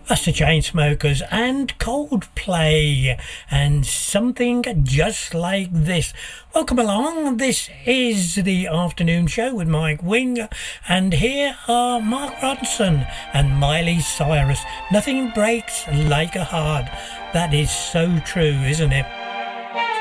That's the Chainsmokers and Coldplay and something just like this. Welcome along. This is the afternoon show with Mike Wing, and here are Mark Ronson and Miley Cyrus. Nothing breaks like a heart. That is so true, isn't it?